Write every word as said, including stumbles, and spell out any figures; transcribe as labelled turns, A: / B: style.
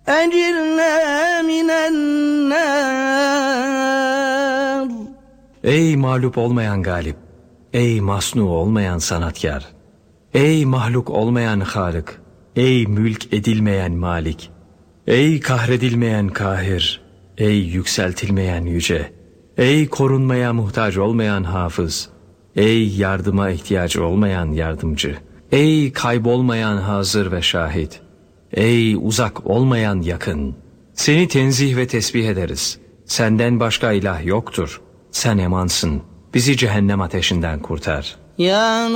A: أجرنا من النار.
B: Ey mağlup olmayan galip, ey masnu olmayan sanatkar, ey mahluk olmayan Halık, ey mülk edilmeyen Malik, ey kahredilmeyen Kahir, ey yükseltilmeyen Yüce, ey korunmaya muhtaç olmayan Hafız, ey yardıma ihtiyacı olmayan Yardımcı, ey kaybolmayan Hazır ve Şahit, ey uzak olmayan Yakın. Seni tenzih ve tesbih ederiz. Senden başka ilah yoktur. Sen emansın. Bizi cehennem ateşinden kurtar.
A: Ya